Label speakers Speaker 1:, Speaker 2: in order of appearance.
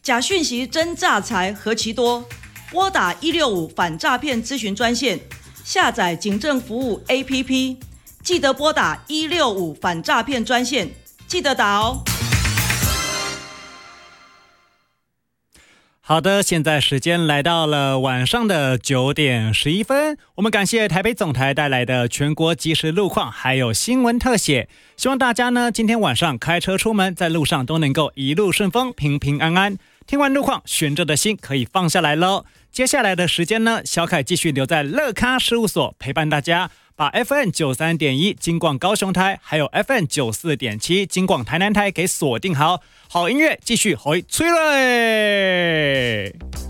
Speaker 1: 假讯息真诈财何其多，拨打165反诈骗咨询专线，下载警政服务 APP， 记得拨打165反诈骗专线，记得打哦。
Speaker 2: 好的，现在时间来到了晚上的9点11分，我们感谢台北总台带来的全国即时路况还有新闻特写，希望大家呢今天晚上开车出门，在路上都能够一路顺风，平平安安。听完路况，悬着的心可以放下来咯。接下来的时间呢，小凯继续留在乐咖事务所陪伴大家，把 FM93.1 金广高雄台还有 FM94.7 金广台南台给锁定好，好音乐继续回吹嘞。